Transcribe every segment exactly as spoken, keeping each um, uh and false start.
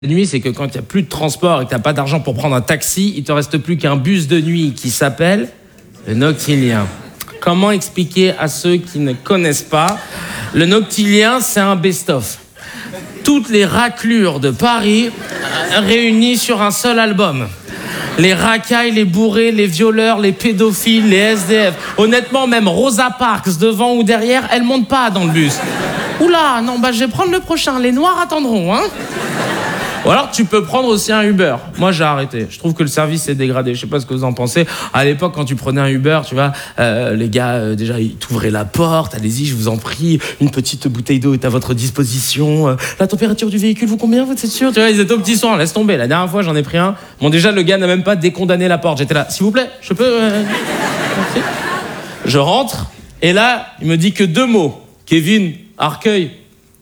La nuit, c'est que quand il n'y a plus de transport et que tu n'as pas d'argent pour prendre un taxi, il te reste plus qu'un bus de nuit qui s'appelle le Noctilien. Comment expliquer à ceux qui ne connaissent pas? Le Noctilien, c'est un best-of. Toutes les raclures de Paris réunies sur un seul album. Les racailles, les bourrés, les violeurs, les pédophiles, les S D F. Honnêtement, même Rosa Parks, devant ou derrière, elle monte pas dans le bus. Oula, non, bah je vais prendre le prochain. Les noirs attendront, hein. Ou alors tu peux prendre aussi un Uber. Moi j'ai arrêté. Je trouve que le service est dégradé. Je sais pas ce que vous en pensez. À l'époque quand tu prenais un Uber, tu vois, euh, les gars euh, déjà ils t'ouvraient la porte. Allez-y, je vous en prie. Une petite bouteille d'eau est à votre disposition. Euh, la température du véhicule vous convient, vous êtes sûr? Tu vois, ils étaient au petit soin. Laisse tomber. La dernière fois j'en ai pris un. Bon déjà le gars n'a même pas décondamné la porte. J'étais là. S'il vous plaît, je peux. Euh... Je rentre et là il me dit que deux mots. Kevin, Arcueil.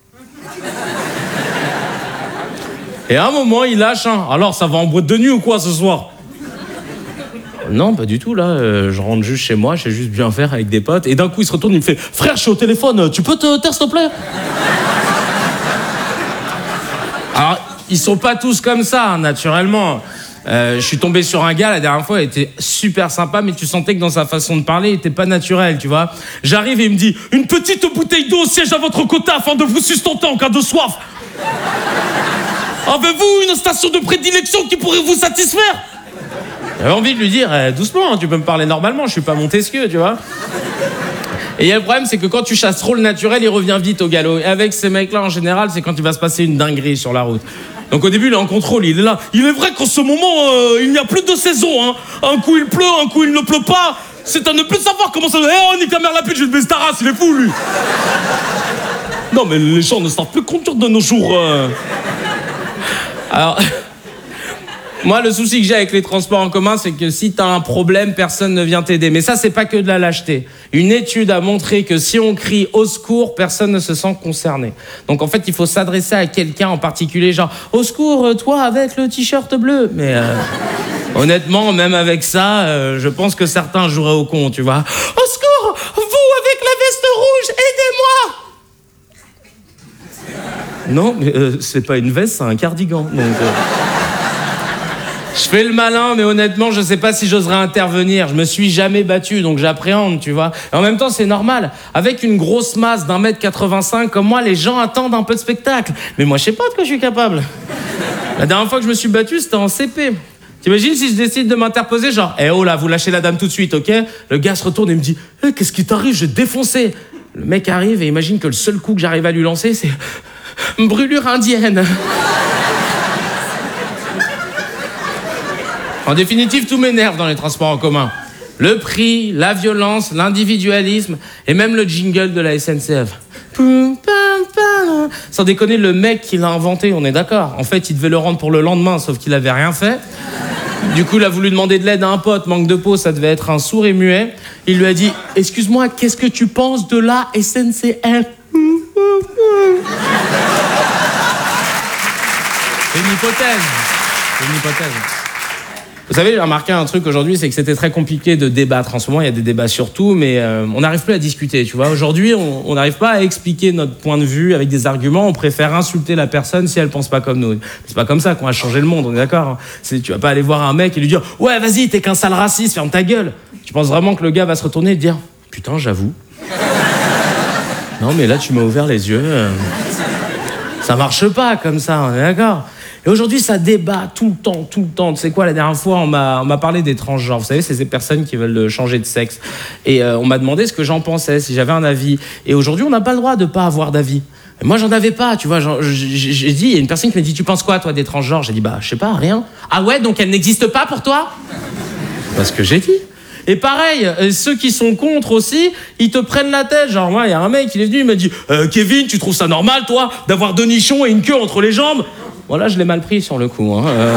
Et à un moment, il lâche un. Alors, ça va en boîte de nuit ou quoi ce soir? Non, pas du tout, là. Euh, je rentre juste chez moi, je sais juste bien faire avec des potes. Et d'un coup, il se retourne, il me fait « Frère, je suis au téléphone, tu peux te taire, s'il te plaît ?» Alors, ils sont pas tous comme ça, naturellement. Euh, je suis tombé sur un gars, la dernière fois, il était super sympa, mais tu sentais que dans sa façon de parler, il était pas naturel, tu vois. J'arrive et il me dit « Une petite bouteille d'eau siège à votre côté afin de vous sustenter en cas de soif. » Avez-vous une station de prédilection qui pourrait vous satisfaire? J'avais envie de lui dire, eh, doucement, tu peux me parler normalement, je suis pas Montesquieu, tu vois. Et il y a le problème, c'est que quand tu chasses trop le naturel, il revient vite au galop. Et avec ces mecs-là, en général, c'est quand il va se passer une dinguerie sur la route. Donc au début, il est en contrôle, il est là. Il est vrai qu'en ce moment, euh, il n'y a plus de saison, hein. Un coup il pleut, un coup il ne pleut pas. C'est à ne plus savoir comment ça... Eh, oh, nique la mère la pute, je vais te baisser ta race, il est fou, lui. Non, mais les gens ne savent plus conduire de nos jours. Euh... Alors, moi, le souci que j'ai avec les transports en commun, c'est que si t'as un problème, personne ne vient t'aider. Mais ça, c'est pas que de la lâcheté. Une étude a montré que si on crie au secours, personne ne se sent concerné. Donc, en fait, il faut s'adresser à quelqu'un en particulier, genre « Au secours, toi, avec le t-shirt bleu !» Mais euh, honnêtement, même avec ça, euh, je pense que certains joueraient au con, tu vois. « Au secours, vous, avec la veste rouge, aidez-moi !» Non, mais euh, c'est pas une veste, c'est un cardigan. Donc, euh... je fais le malin, mais honnêtement, je sais pas si j'oserais intervenir. Je me suis jamais battu, donc j'appréhende, tu vois. Et en même temps, c'est normal. Avec une grosse masse d'un mètre quatre-vingt-cinq, comme moi, les gens attendent un peu de spectacle. Mais moi, je sais pas de quoi je suis capable. La dernière fois que je me suis battu, c'était en C P. T'imagines si je décide de m'interposer, genre, eh oh là, vous lâchez la dame tout de suite, ok? Le gars se retourne et me dit, eh, qu'est-ce qui t'arrive? Je vais te défoncer. Le mec arrive et imagine que le seul coup que j'arrive à lui lancer, c'est brûlure indienne. En définitive, tout m'énerve dans les transports en commun. Le prix, la violence, l'individualisme et même le jingle de la S N C F. Sans déconner, le mec qui l'a inventé, on est d'accord. En fait, il devait le rendre pour le lendemain, sauf qu'il avait rien fait. Du coup, il a voulu demander de l'aide à un pote, manque de peau, ça devait être un sourd et muet. Il lui a dit « Excuse-moi, qu'est-ce que tu penses de la S N C F ?» C'est une hypothèse. C'est une hypothèse. Vous savez, j'ai remarqué un truc aujourd'hui, c'est que c'était très compliqué de débattre. En ce moment, il y a des débats sur tout, mais euh, on n'arrive plus à discuter, tu vois. Aujourd'hui, on n'arrive pas à expliquer notre point de vue avec des arguments. On préfère insulter la personne si elle pense pas comme nous. C'est pas comme ça qu'on va changer le monde, on est d'accord, hein. C'est, tu vas pas aller voir un mec et lui dire « Ouais, vas-y, t'es qu'un sale raciste, ferme ta gueule !» Tu penses vraiment que le gars va se retourner et te dire « Putain, j'avoue. Non, mais là, tu m'as ouvert les yeux. Euh... Ça marche pas comme ça, on est d'accord ?» Et aujourd'hui, ça débat tout le temps, tout le temps. Tu sais quoi, la dernière fois, on m'a, on m'a parlé des transgenres. Vous savez, c'est ces personnes qui veulent changer de sexe. Et euh, on m'a demandé ce que j'en pensais, si j'avais un avis. Et aujourd'hui, on n'a pas le droit de pas avoir d'avis. Et moi, j'en avais pas, tu vois. J'ai dit, il y a une personne qui m'a dit, tu penses quoi, toi, des transgenres? J'ai dit, bah, je sais pas, rien. Ah ouais, donc elles n'existent pas pour toi? C'est ce que j'ai dit. Et pareil, ceux qui sont contre aussi, ils te prennent la tête. Genre, moi, il y a un mec, il est venu, il m'a dit, euh, Kevin, tu trouves ça normal, toi, d'avoir deux nichons et une queue entre les jambes? Voilà, je l'ai mal pris sur le coup. Hein. Euh...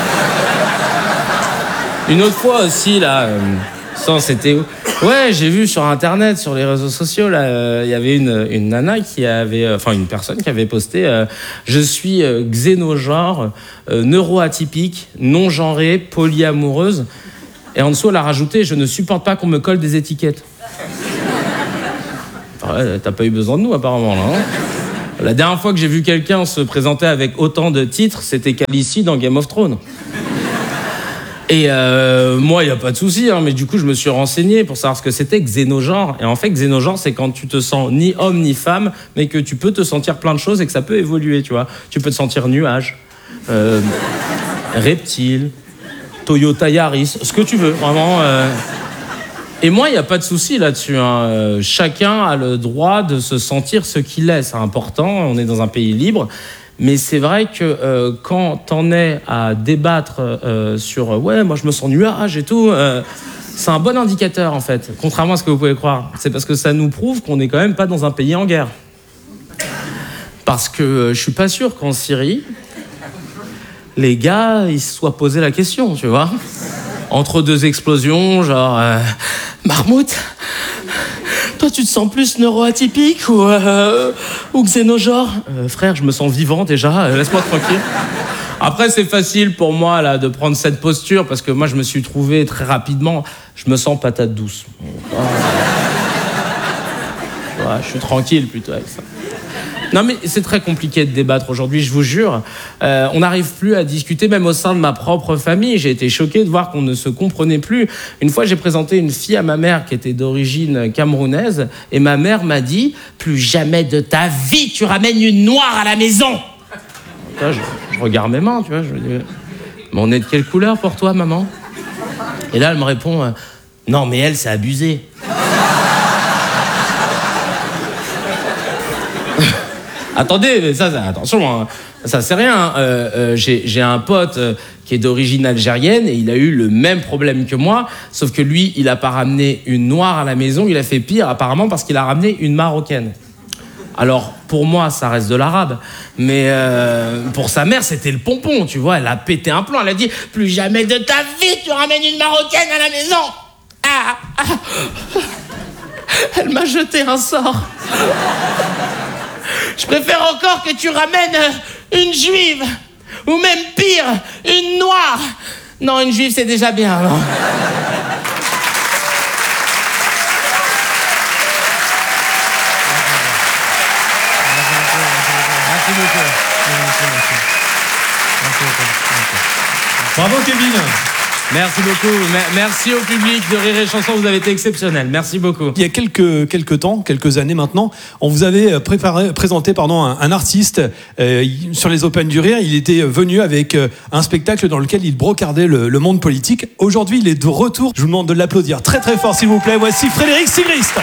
Une autre fois aussi, là, euh... ça, c'était où? Ouais, j'ai vu sur Internet, sur les réseaux sociaux, là, il euh, y avait une, une nana qui avait, enfin, euh, une personne qui avait posté euh, « Je suis euh, xénogenre, euh, neuroatypique, non-genrée, polyamoureuse. » Et en dessous, elle a rajouté « Je ne supporte pas qu'on me colle des étiquettes. » Ouais, t'as pas eu besoin de nous, apparemment, là. Hein. La dernière fois que j'ai vu quelqu'un se présenter avec autant de titres, c'était Khaleesi dans Game of Thrones. Et euh, moi, il n'y a pas de souci, hein, mais du coup, je me suis renseigné pour savoir ce que c'était xénogenre. Et en fait, xénogenre, c'est quand tu te sens ni homme ni femme, mais que tu peux te sentir plein de choses et que ça peut évoluer, tu vois. Tu peux te sentir nuage, euh, reptile, Toyota Yaris, ce que tu veux, vraiment. Euh... Et moi, il n'y a pas de souci là-dessus. Hein. Euh, chacun a le droit de se sentir ce qu'il est. C'est important, on est dans un pays libre. Mais c'est vrai que euh, quand t'en es à débattre euh, sur euh, « ouais, moi je me sens nuage et tout euh, », c'est un bon indicateur en fait, contrairement à ce que vous pouvez croire. C'est parce que ça nous prouve qu'on n'est quand même pas dans un pays en guerre. Parce que euh, je suis pas sûr qu'en Syrie, les gars, ils se soient posé la question, tu vois. Entre deux explosions, genre euh, « Marmout, toi, tu te sens plus neuroatypique ou, euh, ou xénogenre euh, Frère, je me sens vivant déjà, euh, laisse-moi tranquille. » Après, c'est facile pour moi là, de prendre cette posture parce que moi, je me suis trouvé très rapidement, je me sens patate douce. Ouais, ouais, je suis tranquille plutôt avec ça. Non mais c'est très compliqué de débattre aujourd'hui, je vous jure. Euh, on n'arrive plus à discuter, même au sein de ma propre famille. J'ai été choqué de voir qu'on ne se comprenait plus. Une fois, j'ai présenté une fille à ma mère qui était d'origine camerounaise et ma mère m'a dit « Plus jamais de ta vie, tu ramènes une noire à la maison !» Là, je, je regarde mes mains, tu vois. Je me dis « Mais on est de quelle couleur pour toi, maman ?» Et là, elle me répond « Non, mais elle, c'est abusé. » Attendez, mais ça, ça attention, hein, ça c'est rien. Euh, euh, j'ai, j'ai un pote euh, qui est d'origine algérienne et il a eu le même problème que moi, sauf que lui, il a pas ramené une noire à la maison, il a fait pire apparemment parce qu'il a ramené une marocaine. Alors pour moi, ça reste de l'arabe, mais euh, pour sa mère, c'était le pompon, tu vois. Elle a pété un plomb, elle a dit « Plus jamais de ta vie, tu ramènes une marocaine à la maison !» ah, ah. Elle m'a jeté un sort. Je préfère encore que tu ramènes une juive, ou même pire, une noire. Non, une juive, c'est déjà bien, non ? Merci beaucoup. Bravo, Kevin. Merci beaucoup. Merci au public de Rire et Chanson, vous avez été exceptionnel. Merci beaucoup. Il y a quelques, quelques temps, quelques années maintenant, on vous avait préparé, présenté pardon, un, un artiste euh, sur les Open du Rire. Il était venu avec euh, un spectacle dans lequel il brocardait le, le monde politique. Aujourd'hui, il est de retour. Je vous demande de l'applaudir très très fort, s'il vous plaît. Voici Frédéric Sigrist.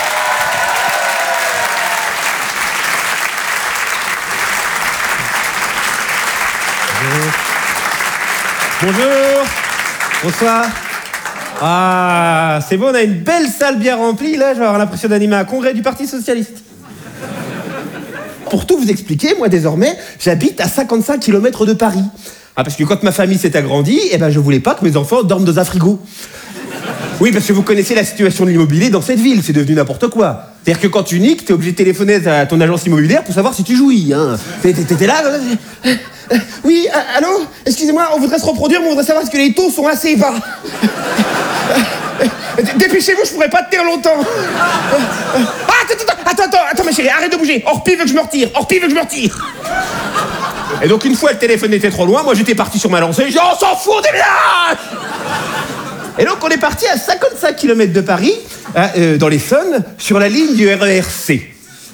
Bonjour. Bonsoir. Ah, c'est bon, on a une belle salle bien remplie, là, je vais avoir l'impression d'animer un congrès du Parti Socialiste. Pour tout vous expliquer, moi, désormais, j'habite à cinquante-cinq kilomètres de Paris. Ah, parce que quand ma famille s'est agrandie, eh ben, je voulais pas que mes enfants dorment dans un frigo. Oui, parce que vous connaissez la situation de l'immobilier dans cette ville, c'est devenu n'importe quoi. C'est-à-dire que quand tu niques, t'es obligé de téléphoner à ton agence immobilière pour savoir si tu jouis, hein. T'étais là... Euh, euh, oui, euh, allô? Excusez-moi, on voudrait se reproduire, mais on voudrait savoir est-ce que les taux sont assez bas. Dépêchez-vous, je pourrais pas tenir longtemps. Ah, attends, attends, attends, attends, attends, ma chérie, arrête de bouger. Orpi veut que je me retire, Orpi veut que je me retire. Et donc, une fois le téléphone était trop loin, moi j'étais parti sur ma lancée, j'ai dit, on s'en fout, on déménage. Et donc, on est parti à cinquante-cinq kilomètres de Paris, euh, dans l'Essonne, sur la ligne du R E R C.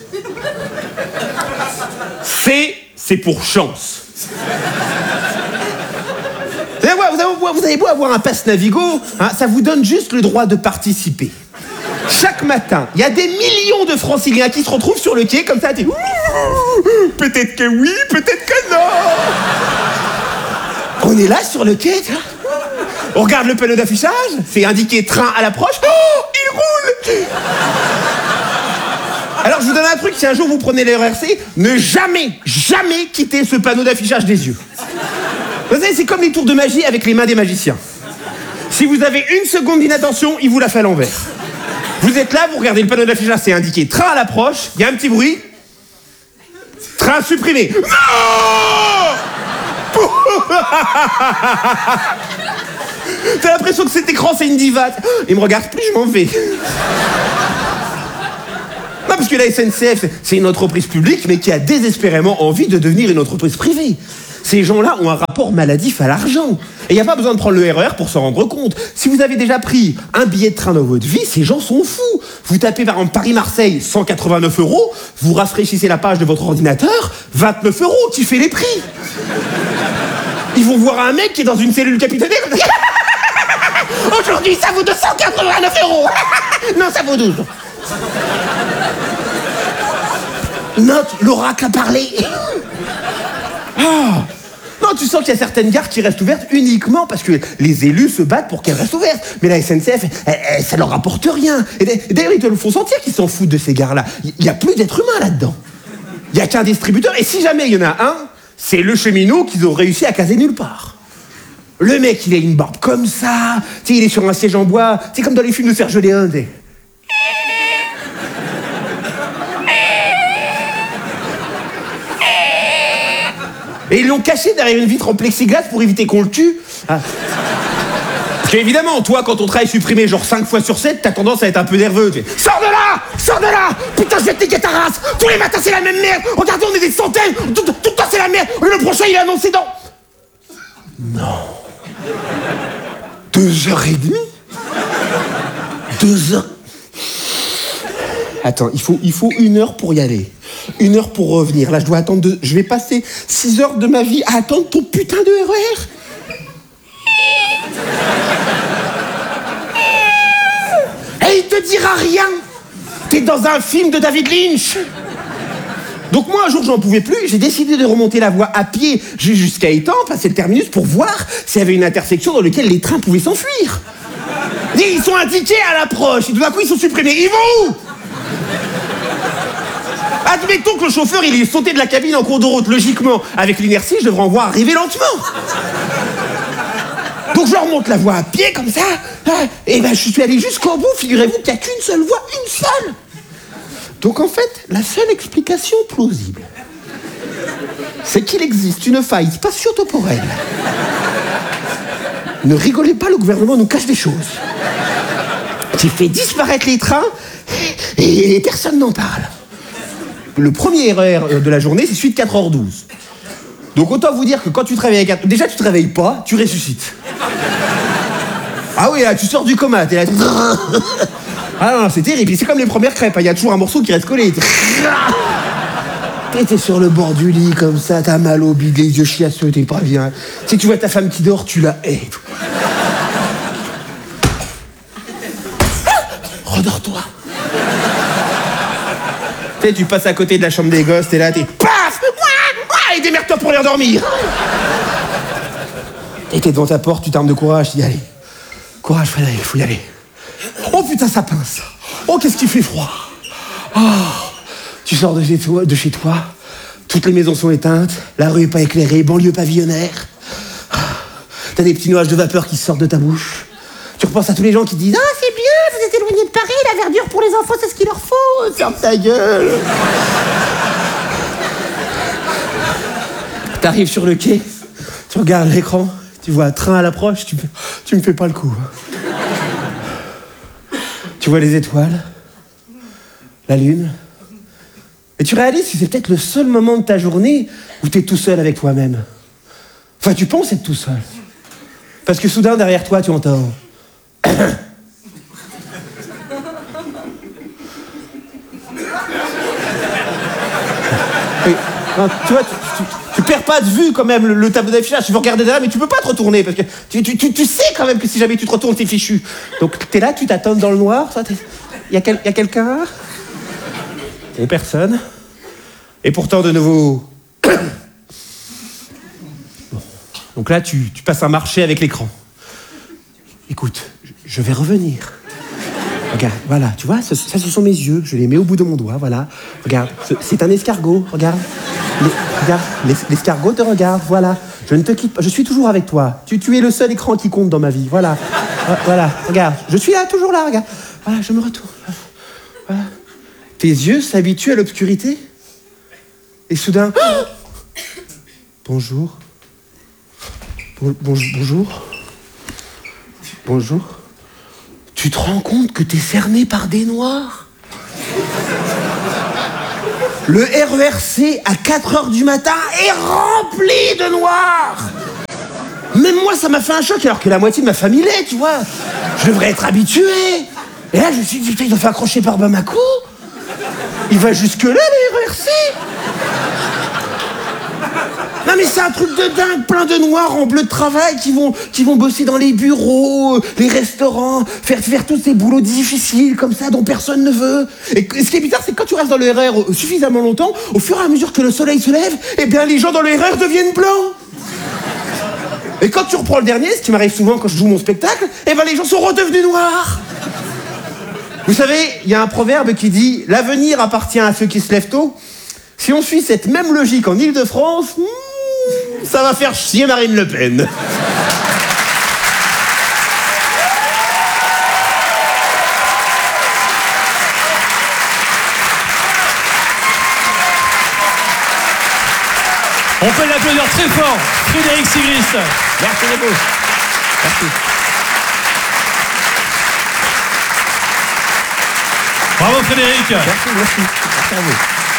C, c'est pour chance. Vous avez, vous, avez, vous avez beau avoir un pass Navigo, hein, ça vous donne juste le droit de participer. Chaque matin, il y a des millions de franciliens qui se retrouvent sur le quai comme ça, et peut-être que oui, peut-être que non. On est là sur le quai, tu vois. On regarde le panneau d'affichage, c'est indiqué train à l'approche. Oh, il roule. Alors je vous donne un truc, si un jour vous prenez le R E R C, ne jamais, jamais quitter ce panneau d'affichage des yeux. Vous savez, c'est comme les tours de magie avec les mains des magiciens. Si vous avez une seconde d'inattention, il vous la fait à l'envers. Vous êtes là, vous regardez le panneau d'affichage, c'est indiqué train à l'approche, il y a un petit bruit. Train supprimé. Non. T'as l'impression que cet écran c'est une diva. Il me regarde plus, je m'en vais. Non Ouais, parce que la S N C F, c'est une entreprise publique, mais qui a désespérément envie de devenir une entreprise privée. Ces gens-là ont un rapport maladif à l'argent. Et il n'y a pas besoin de prendre le R E R pour s'en rendre compte. Si vous avez déjà pris un billet de train dans votre vie, ces gens sont fous. Vous tapez par exemple Paris-Marseille, cent quatre-vingt-neuf euros, vous rafraîchissez la page de votre ordinateur, vingt-neuf euros, qui fait les prix. Ils vont voir un mec qui est dans une cellule capitonnée. Aujourd'hui, ça vaut deux cent quatre-vingt-neuf euros. Non, ça vaut douze. Note, l'oracle a parlé. Ah. Non, tu sens qu'il y a certaines gares qui restent ouvertes uniquement parce que les élus se battent pour qu'elles restent ouvertes. Mais la S N C F, elle, elle, ça leur rapporte rien. Et d'ailleurs, ils te le font sentir qu'ils s'en foutent de ces gares-là. Il n'y a plus d'êtres humains là-dedans. Il n'y a qu'un distributeur. Et si jamais il y en a un, c'est le cheminot qu'ils ont réussi à caser nulle part. Le mec, il a une barbe comme ça. Tu sais, il est sur un siège en bois. C'est comme dans les films de Serge Léon. T'sais. Et ils l'ont caché derrière une vitre en plexiglas pour éviter qu'on le tue. Ah. Parce qu'évidemment, toi, quand ton travail est supprimé genre cinq fois sur sept, t'as tendance à être un peu nerveux. Tu sais, sors de là! Sors de là! Putain, je vais te niquer ta race! Tous les matins, c'est la même merde! Regardez, on est des centaines! Tout, tout le temps, c'est la merde! Le prochain, il est annoncé dans... Non. Deux heures et demie? Deux heures... Attends, il faut, il faut une heure pour y aller. Une heure pour revenir. Là, je dois attendre... De... Je vais passer six heures de ma vie à attendre ton putain de R E R. Et il te dira rien. T'es dans un film de David Lynch. Donc moi, un jour, j'en pouvais plus. J'ai décidé de remonter la voie à pied jusqu'à Étampes, passer le terminus, pour voir s'il y avait une intersection dans laquelle les trains pouvaient s'enfuir. Ils sont indiqués à l'approche. Et tout d'un coup, ils sont supprimés. Ils vont où? Admettons que le chauffeur, il est sauté de la cabine en cours de route. Logiquement, avec l'inertie, je devrais en voir arriver lentement. Donc je remonte la voie à pied, comme ça. Et ben, je suis allé jusqu'au bout. Figurez-vous qu'il n'y a qu'une seule voie, une seule. Donc en fait, la seule explication plausible, c'est qu'il existe une faille spatio-temporelle. Ne rigolez pas, le gouvernement nous cache des choses. Qui fait disparaître les trains et personne n'en parle. Le premier R E R de la journée, c'est celui de quatre heures douze. Donc autant vous dire que quand tu te réveilles à quatre... Déjà, tu te réveilles pas, tu ressuscites. Ah oui, là, tu sors du coma, t'es là... Ah non, c'est terrible. C'est comme les premières crêpes, il y a toujours un morceau qui reste collé. T'es sur le bord du lit, comme ça, t'as mal au bide, les yeux chiasseux, t'es pas bien. Si tu vois ta femme qui dort, tu la hais. Redors-toi. Tu sais, tu passes à côté de la chambre des gosses, t'es là, t'es paf, et démerde-toi pour les endormir. Et t'es devant ta porte, tu t'armes de courage, tu dis allez, courage Frédéric, faut y aller. Oh putain, ça pince. Oh, qu'est-ce qu'il fait froid. Oh, tu sors de chez toi, de chez toi, toutes les maisons sont éteintes, la rue est pas éclairée, banlieue pavillonnaire. T'as des petits nuages de vapeur qui sortent de ta bouche. Tu repenses à tous les gens qui disent « Ah, c'est bien, vous êtes éloignés de Paris, la verdure pour les enfants, c'est ce qu'il leur faut. Ferme ta gueule. » T'arrives sur le quai, tu regardes l'écran, tu vois un train à l'approche, tu, tu me fais pas le coup. Tu vois les étoiles, la lune, et tu réalises que c'est peut-être le seul moment de ta journée où t'es tout seul avec toi-même. Enfin, tu penses être tout seul. Parce que soudain, derrière toi, tu entends... Et, non, tu vois, tu, tu, tu perds pas de vue quand même le, le tableau d'affichage. Tu veux regarder derrière, mais tu peux pas te retourner parce que tu, tu, tu, tu sais quand même que si jamais tu te retournes, t'es fichu. Donc t'es là, tu t'attends dans le noir. Il y a, quel, y a quelqu'un? Et personne. Et pourtant, de nouveau. Bon. Donc là, tu, tu passes un marché avec l'écran. Écoute, je vais revenir. Regarde, voilà, tu vois, ça, ça ce sont mes yeux, je les mets au bout de mon doigt, voilà. Regarde, c'est un escargot, regarde. Les, regarde, l'escargot te regarde, voilà. Je ne te quitte pas, je suis toujours avec toi. Tu, tu es le seul écran qui compte dans ma vie, voilà. Voilà, regarde, je suis là, toujours là, regarde. Voilà, je me retourne. Voilà. Tes yeux s'habituent à l'obscurité. Et soudain... Oh bonjour. Bon, bon, bonjour. Bonjour. Tu te rends compte que t'es cerné par des noirs? Le R E R C à quatre heures du matin est rempli de noirs. Même moi, ça m'a fait un choc, alors que la moitié de ma famille l'est, tu vois. Je devrais être habitué. Et là, je me suis dit, putain, ils ont fait accrocher par Bamako. Il va jusque-là, le R E R C. Non mais c'est un truc de dingue, plein de noirs en bleu de travail qui vont, qui vont bosser dans les bureaux, les restaurants, faire, faire tous ces boulots difficiles comme ça dont personne ne veut. Et ce qui est bizarre, c'est que quand tu restes dans le R E R suffisamment longtemps, au fur et à mesure que le soleil se lève, eh bien les gens dans le R E R deviennent blancs. Et quand tu reprends le dernier, ce qui m'arrive souvent quand je joue mon spectacle, eh ben les gens sont redevenus noirs. Vous savez, il y a un proverbe qui dit « L'avenir appartient à ceux qui se lèvent tôt ». Si on suit cette même logique en Ile-de-France, hmm, ça va faire chier Marine Le Pen. On peut l'applaudir très fort, Frédéric Sigrist. Merci beaucoup. Merci. Bravo Frédéric. Merci, merci. Merci à vous.